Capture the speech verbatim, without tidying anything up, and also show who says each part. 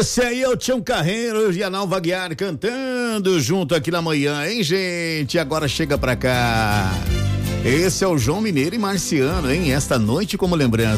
Speaker 1: Esse aí é o Tião Carreiro e a Nalva Guiar cantando junto aqui na manhã, hein, gente? Agora chega pra cá. Esse é o João Mineiro e Marciano, hein? Esta noite como lembrança.